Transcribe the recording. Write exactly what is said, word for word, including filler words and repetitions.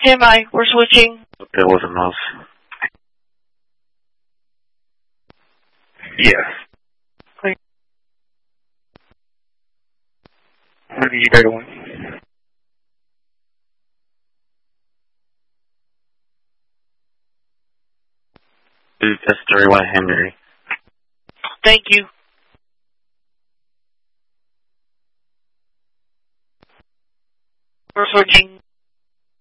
Stand by. We're switching. That wasn't us. Yes. Clear. What are you doing? That's thirty-one Henry. Thank you. We're switching.